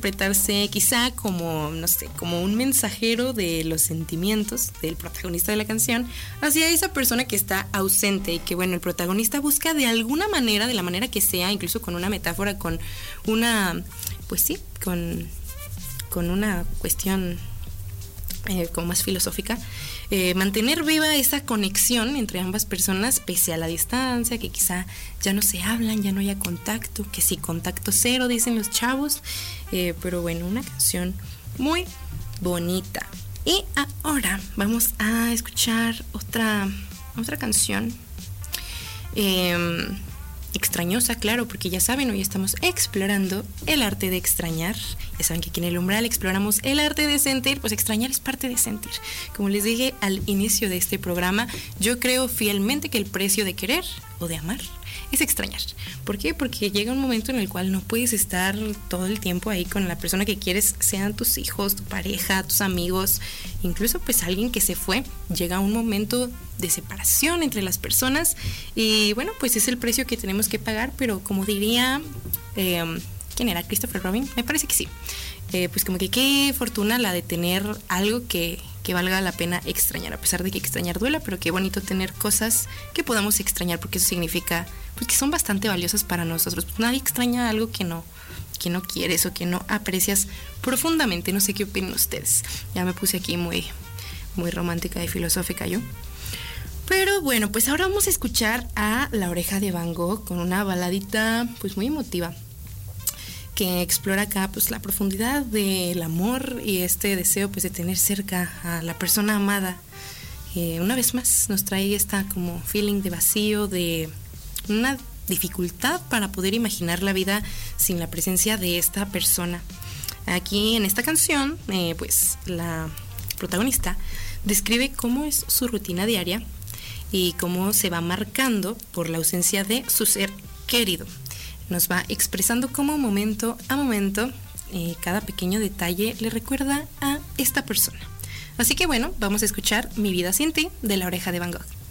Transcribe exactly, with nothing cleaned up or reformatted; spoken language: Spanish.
interpretarse quizá como, no sé, como un mensajero de los sentimientos del protagonista de la canción hacia esa persona que está ausente y que, bueno, el protagonista busca de alguna manera, de la manera que sea, incluso con una metáfora, con una, pues sí, con, con una cuestión eh, como más filosófica, Eh, mantener viva esa conexión entre ambas personas pese a la distancia, que quizá ya no se hablan, ya no haya contacto, que sí, contacto cero, dicen los chavos, eh, pero bueno, una canción muy bonita. Y ahora vamos a escuchar otra, otra canción eh, extrañosa, claro, porque ya saben, hoy estamos explorando el arte de extrañar. Ya saben que aquí en El Umbral exploramos el arte de sentir, pues extrañar es parte de sentir. Como les dije al inicio de este programa, yo creo fielmente que el precio de querer o de amar es extrañar. ¿Por qué? Porque llega un momento en el cual no puedes estar todo el tiempo ahí con la persona que quieres, sean tus hijos, tu pareja, tus amigos, incluso pues alguien que se fue. Llega un momento de separación entre las personas y bueno, pues es el precio que tenemos que pagar, pero como diría, eh, ¿quién era? ¿Christopher Robin? Me parece que sí. Eh, pues como que qué fortuna la de tener algo que, que valga la pena extrañar, a pesar de que extrañar duela, pero qué bonito tener cosas que podamos extrañar, porque eso significa pues que son bastante valiosas para nosotros. Pues nadie extraña algo que no, que no quieres o que no aprecias profundamente. No sé qué opinan ustedes. Ya me puse aquí muy, muy romántica y filosófica yo. Pero bueno, pues ahora vamos a escuchar a La Oreja de Van Gogh con una baladita pues muy emotiva, que explora acá pues la profundidad del amor y este deseo pues de tener cerca a la persona amada. Eh, una vez más nos trae esta como feeling de vacío, de una dificultad para poder imaginar la vida sin la presencia de esta persona. Aquí en esta canción eh, pues la protagonista describe cómo es su rutina diaria y cómo se va marcando por la ausencia de su ser querido. Nos va expresando cómo momento a momento eh, cada pequeño detalle le recuerda a esta persona. Así que bueno, vamos a escuchar Mi vida sin ti de La Oreja de Van Gogh.